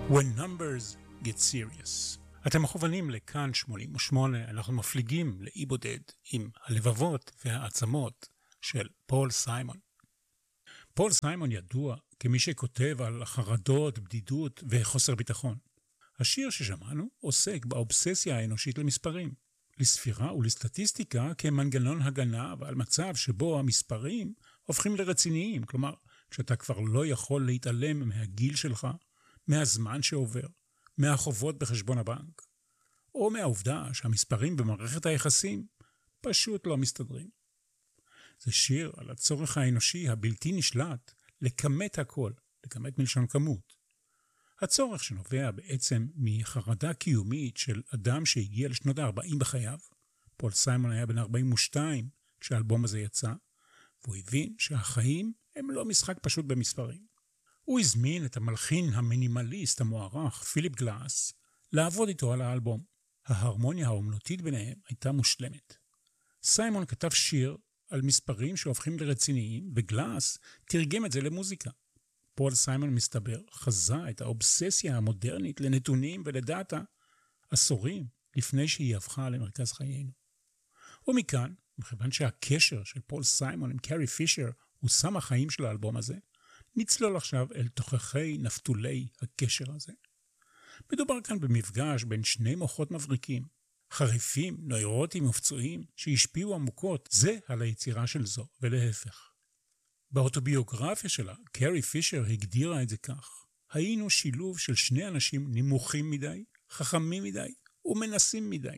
When numbers get serious. אתם מכוונים לכאן 88, אנחנו מפליגים לאי בודד עם הלבבות והעצמות של פול סיימון. פול סיימון ידוע כמי שכותב על חרדות, בדידות וחוסר ביטחון. השיר ששמענו עוסק באובססיה האנושית למספרים, לספירה ולסטטיסטיקה כמנגנון הגנה ועל מצב שבו המספרים הופכים לרציניים, כלומר, כשאתה כבר לא יכול להתעלם מהגיל שלך, מהזמן שעובר, מהחובות בחשבון הבנק, או מהעובדה שהמספרים במערכת היחסים פשוט לא מסתדרים. זה שיר על הצורך האנושי הבלתי נשלט לכמת הכל, לכמת מלשון כמות. הצורך שנובע בעצם מחרדה קיומית של אדם שהגיע לשנות ה-40 בחייו. פול סיימון היה בן 42 כשהאלבום הזה יצא, והוא הבין שהחיים הם לא משחק פשוט במספרים. הוא הזמין את המלחין המינימליסט המוערך, פיליפ גלאס, לעבוד איתו על האלבום. ההרמוניה האומנותית ביניהם הייתה מושלמת. סיימון כתב שיר על מספרים שהופכים לרציניים, וגלאס תרגם את זה למוזיקה. פול סיימון מסתבר חזה את האובססיה המודרנית לנתונים ולדאטה עשורים לפני שהיא הפכה למרכז חיינו. ומכאן, מכיוון שהקשר של פול סיימון עם קרי פישר הוא סם החיים של האלבום הזה, נצלול עכשיו אל תוכחי נפתולי הקשר הזה. מדובר כאן במפגש בין שני מוחות מבריקים, חריפים, נוירוטיים ופצועים שהשפיעו עמוקות זה על היצירה של זו ולהפך. באוטוביוגרפיה שלה, קרי פישר הגדירה את זה כך: היינו שילוב של שני אנשים נמוכים מדי, חכמים מדי ומנסים מדי.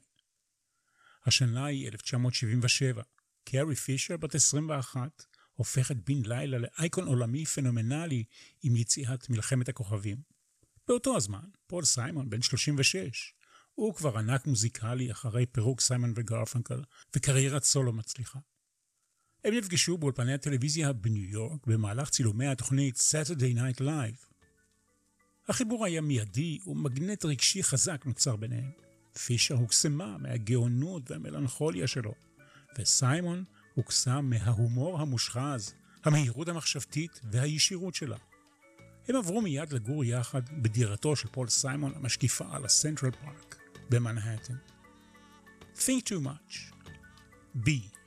השנה היא 1977. קרי פישר בת 21 הופכת בן לילה לאייקון עולמי פנומנלי עם יציאת מלחמת הכוכבים. באותו הזמן, פול סיימון בן 36, הוא כבר ענק מוזיקלי אחרי פירוק סיימון וגרפנקל וקריירת סולו מצליחה. הם נפגשו באולפני הטלוויזיה בניו יורק במהלך צילומי התוכנית Saturday Night Live. החיבור היה מיידי ומגנט רגשי חזק נוצר ביניהם. פישר הוקסמה מהגאונות והמלנכוליה שלו, וסיימון הוקסם מההומור המושחז, המהירות המחשבתית והישירות שלה. הם עברו מיד לגור יחד בדירתו של פול סיימון המשקיפה על הסנטרל פארק במנהטן. Think too much. B.